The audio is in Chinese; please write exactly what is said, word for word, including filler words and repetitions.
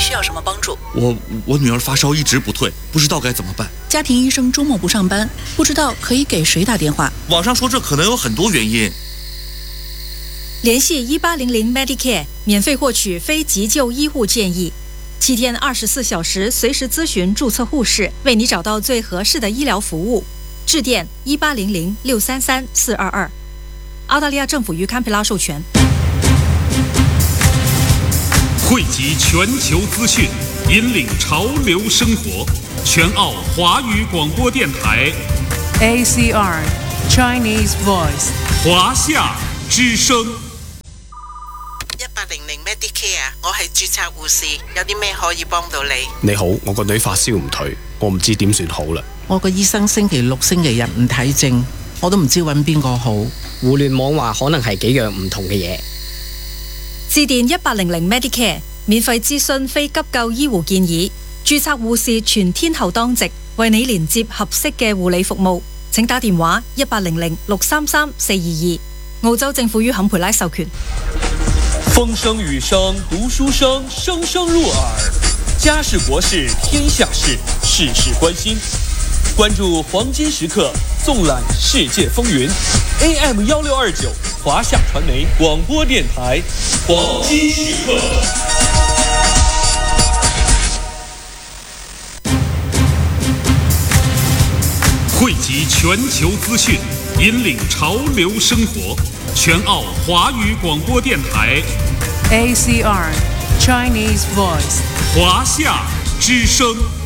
需要什么帮助？ 我我女儿发烧一直不退，不知道该怎么办。 家庭医生周末不上班，不知道可以给谁打电话。 网上说这可能有很多原因。 联系一八零零 Medicare， 免费获取非急救医护建议，七天二十四小时随时咨询注册护士，为你找到最合适的医疗服务。致电一八零零六三三四二二。澳大利亚政府于堪培拉授权。 汇集全球资讯，引领潮流生活。全澳华语广播电台 A C R Chinese Voice 华夏之声。 一八零零 Medicare， 我係註冊護士，有啲咩可以幫到你？ 你好，我個女發燒唔退，我唔知點算好啦。 我個醫生星期六、星期日唔睇症，我都唔知揾邊個好。 互聯網話可能係幾樣唔同嘅嘢。 致電一八零零 Medicare， 免費諮詢非急救醫護建議。註冊護士全天候當值，為你連接合適嘅護理服務。請打電話一八零零六三三四二二。澳洲政府於坎培拉授權。 風聲雨聲讀書聲，聲聲入耳。家事國事天下事，事事關心。關注黃金時刻，縱覽世界風雲。A M 一六二九，華夏傳媒廣播電台，黃金時刻。 汇集全球资讯，引领潮流生活。全澳华语广播电台 A C R Chinese Voice 华夏之声。